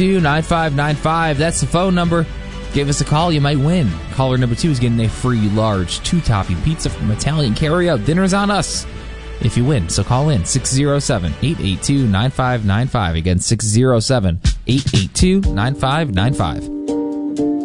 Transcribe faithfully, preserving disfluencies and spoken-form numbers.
two, nine five nine five. That's the phone number. Give us a call. You might win. Caller number two is getting a free large two-topping pizza from Italian Carryout. Dinner's on us if you win. So call in six oh seven, eight eight two, nine five nine five. Again, six oh seven, eight eight two, nine five nine five.